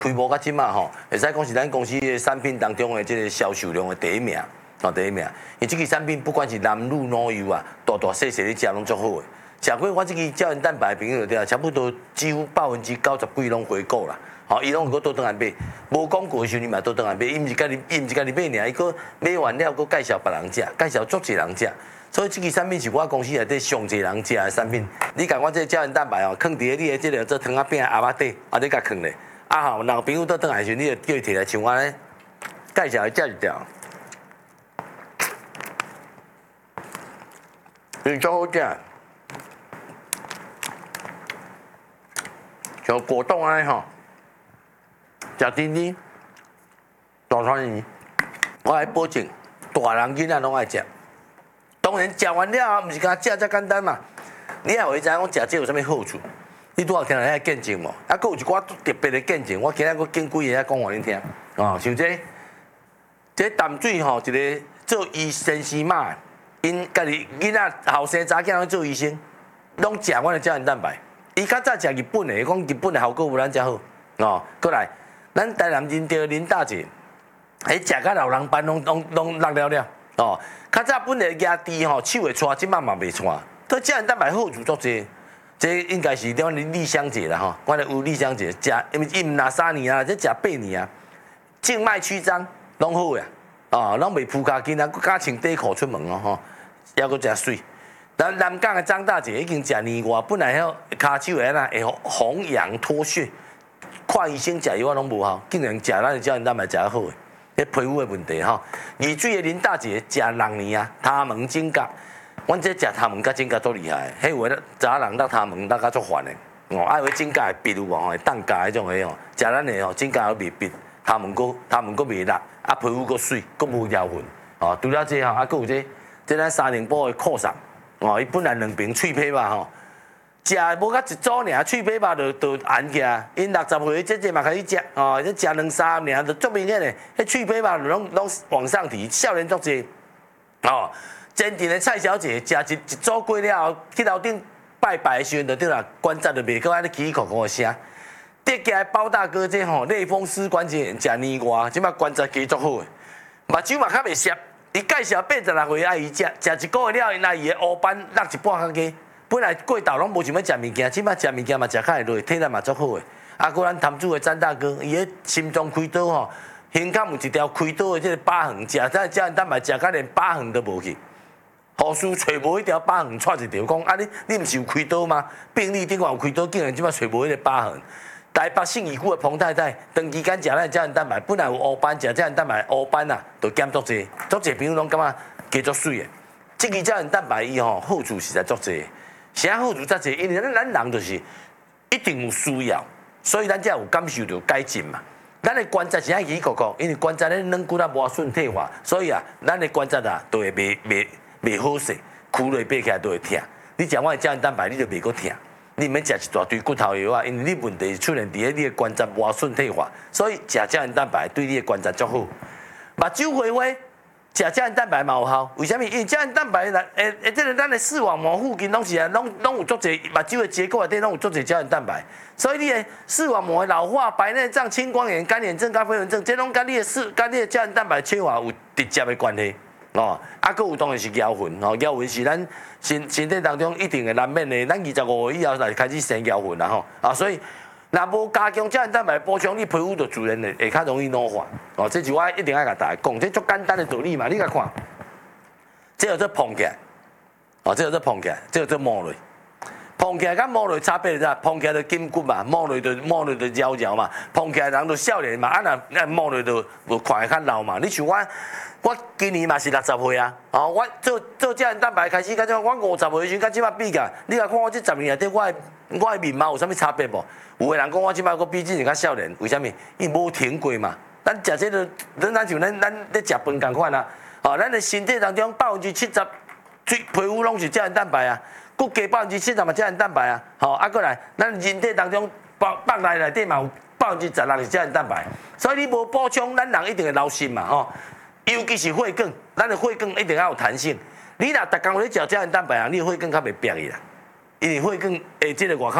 规模甲即嘛吼，会使讲是咱公司的产品当中的这个销售量的第一名，第一名。因这个产品不管是男女老幼啊，大大细细你食拢足好的。食过我这个胶原蛋白朋友对差不多几乎90%几拢回购啦。吼，伊拢有倒转来买，无广告的时候你嘛倒转来买，伊毋是家己买尔，伊搁买完了搁介绍别人食，介绍足侪人食。所以这个产品是我公司内底上侪人食的产品。你甲我这胶原蛋白哦，放伫你的这个做汤仔饼鸭仔底，啊你甲放咧。啊好，若有朋友倒转来时，你就叫伊摕来像我咧介绍伊食一条，是足好食。像果冻安尼吼，食甜甜，大餐圆，我来保证，大人囡仔拢爱食。当然食完了，毋是干食遮简单嘛，你也会知影讲食这有啥物好处。你拄好听来见证无？啊，佫有一寡特别的见证，我今仔佫见几个讲互恁听。哦，像这淡水吼，一个做医生师妈，因家己囡仔后生查囝拢做医生，拢食阮的胶原蛋白。伊较早食日本的，讲日本的效果无咱遮好。哦，过来，咱台南认得林大姐，迄食甲老人斑拢落了了。哦，较早本来牙齿吼手会搓，即摆嘛袂搓。对胶原蛋白好处足济。这应该是阮的丽香姐啦吼，阮的有丽香姐食，因为伊毋拿3年啊，这食8年啊，静脉曲张拢好呀，哦，拢袂扑骹筋啊，佮加穿底裤出门哦吼，还佮食水。咱南港的张大姐已经食年外，本来遐骹手会会红痒脱屑，看医生食药拢无效，竟然食咱的胶原蛋白食得好诶，迄皮肤的问题吼。二水的林大姐食6年啊，他门颈甲。阮这食头毛甲指甲足厉害，迄有诶查人落头毛落甲足烦诶，哦，啊有诶指甲会闭有无吼，会当甲迄种诶吼，食咱诶吼指甲还袂闭，头毛佫袂落，啊皮肤佫水，佫无妖痕，哦，除了这吼，啊佫有这咱三零波诶扩散，哦，伊本来2瓶脆皮肉吼，食无甲一组尔，脆皮肉就红起来，因60岁这嘛开始食，哦，这食2、3年就足明显诶，迄脆皮肉拢往上提，少年足济，哦。坚定的蔡小姐食一组过了后，去楼顶拜拜的时阵就对啦，关节就袂搁安尼起起哭哭的声。跌起来包大哥这吼类风湿关节炎食年外，即摆关节加足好诶，目睭嘛较袂涩。伊介绍86岁爱伊食1个月了，因阿姨的黑斑落一半较加。本来过昼拢无想要食物件，即摆食物件嘛食较会落，体力嘛足好诶。啊，搁咱潭子的詹大哥，伊个心脏开刀吼，胸口有一条开刀的这个疤痕，食这胶原蛋白食甲连疤痕都无去。护士找无迄条疤痕，带一条讲啊你毋是有开刀吗？病历顶外有开刀，竟然即摆找无迄个疤痕。台北信义区的彭太太，长期间食咱胶原蛋白，本来有黑斑，食胶原蛋白黑斑啊，就减足济，足济朋友拢感觉加足水的。这个胶原蛋白伊吼好处实在足济，啥好处遮济？因为咱人就是一定有需要，所以咱才有感受到改进嘛。咱的关节是爱起起哭，因为关节咧软骨啊无顺退化，所以啊，咱的关节啊都会袂好势，跍落爬起来都会疼。你食我的胶原蛋白，你就袂阁疼。你免食一大堆骨头药啊，因为你问题出现伫你的关节无顺退化，所以食胶原蛋白对你的关节足好。目睭花花，食胶原蛋白嘛有效。为什么？因为胶原蛋白这个咱的视网膜附近拢是啊，拢有足侪目睭的结构内底拢有足侪胶原蛋白，所以你的视网膜的老化、白内障、青光眼、干眼症、甲飞蚊症，这拢甲你的胶原蛋白缺乏有直接的关系。哦，啊，佫有当然是腰魂，哦，腰魂是咱身体当中一定会难免的，咱25岁以后才开始生腰魂啦吼，啊，所以若无加强胶原蛋白补充，你皮肤就自然会较容易老化，哦，这是我一定要甲大家讲，这足简单的道理嘛，你甲看，这叫做膨起来，哦，这叫做膨起来，这叫做磨落。膨起来甲摸落差别在，膨起来就筋骨嘛，摸落就摇摇嘛，膨起来人就少年嘛，啊若摸落就看会较老嘛。你像我今年嘛是60岁啊，哦，我做胶原蛋白开始，甲我50岁时甲即摆比较，你来看我这10年内底，我的面貌有啥物差别无？有个人讲我即摆佫比之前较少年，为虾米？伊无停过嘛。咱食这个，咱像咱咧食饭共款啊，哦，咱的身体当中70%皮肤拢是胶原蛋白啊。佫加70%嘛胶原蛋白啊，吼，啊，过来，咱人体当中腹内底嘛有16%是胶原蛋白，所以你无补充，咱人一定会老心嘛，吼，尤其是血管，咱的血管一定要有弹性。你若逐工咧食胶原蛋白啊，你的血管较袂瘪去啦，因为血管即个外口